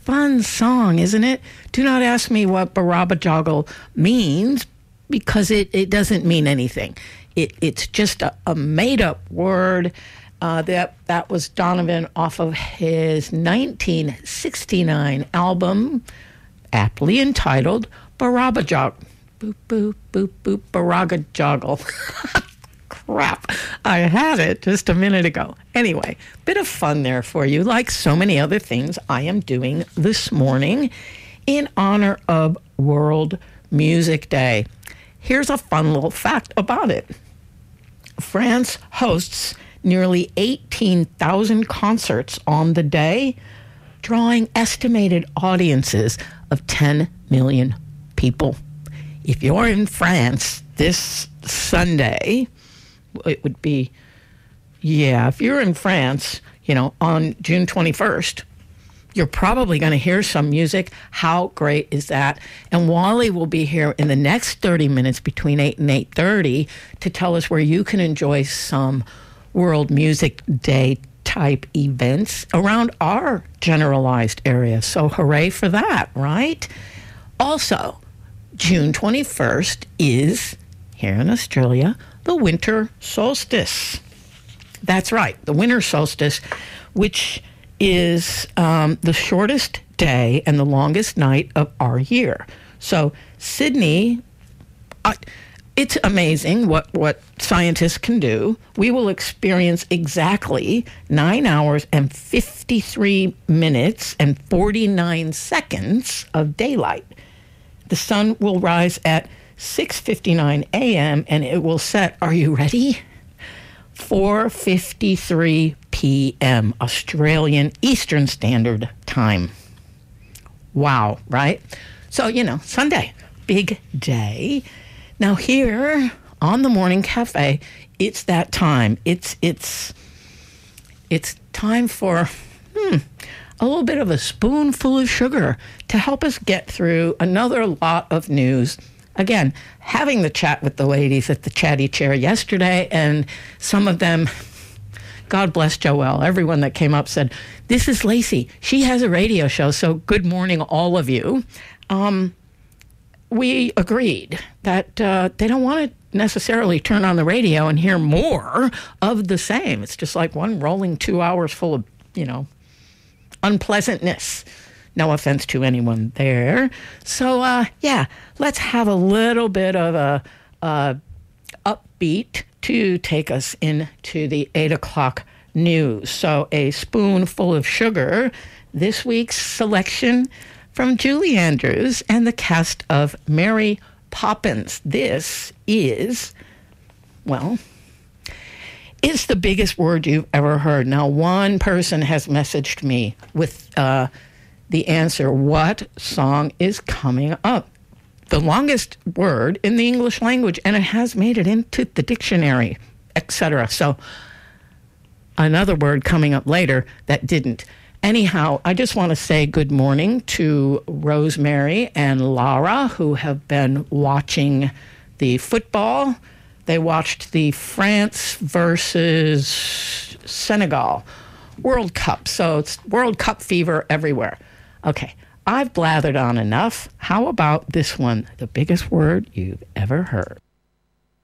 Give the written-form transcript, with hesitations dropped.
Fun song, isn't it? Do not ask me what Baraba Joggle means, because it doesn't mean anything. It's just a made-up word. That was Donovan off of his 1969 album, aptly entitled Baraba Joggle. Boop, boop, boop, boop, Baraga Joggle. Crap. I had it just a minute ago. Anyway, bit of fun there for you, like so many other things I am doing this morning in honor of World Music Day. Here's a fun little fact about it. France hosts nearly 18,000 concerts on the day, drawing estimated audiences of 10 million people. If you're in France this Sunday, it would be, if you're in France, on June 21st, you're probably going to hear some music. How great is that? And Wally will be here in the next 30 minutes between 8 and 8:30 to tell us where you can enjoy some World Music Day type events around our generalized area. So hooray for that, right? Also, June 21st is, here in Australia, the winter solstice. That's right, the winter solstice, which is the shortest day and the longest night of our year. So Sydney, it's amazing what scientists can do. We will experience exactly 9 hours and 53 minutes and 49 seconds of daylight. The sun will rise at 6:59 a.m. and it will set, are you ready? 4:53 p.m. Australian Eastern Standard Time. Wow, right? So, Sunday, big day. Now here on the Morning Cafe, it's that time. It's time for a little bit of a spoonful of sugar to help us get through another lot of news. Again, having the chat with the ladies at the chatty chair yesterday, and some of them, God bless Joelle, everyone that came up said, this is Lacey. She has a radio show, so good morning, all of you. We agreed that they don't want to necessarily turn on the radio and hear more of the same. It's just like one rolling 2 hours full of, unpleasantness. No offense to anyone there. So, let's have a little bit of a upbeat to take us into the 8 o'clock news. So, a spoonful of sugar. This week's selection from Julie Andrews and the cast of Mary Poppins. This is, it's the biggest word you've ever heard. Now, one person has messaged me with the answer, what song is coming up? The longest word in the English language, and it has made it into the dictionary, etc. So another word coming up later that didn't. Anyhow, I just want to say good morning to Rosemary and Lara, who have been watching the football. They watched the France versus Senegal World Cup. So it's World Cup fever everywhere. Okay, I've blathered on enough. How about this one, the biggest word you've ever heard?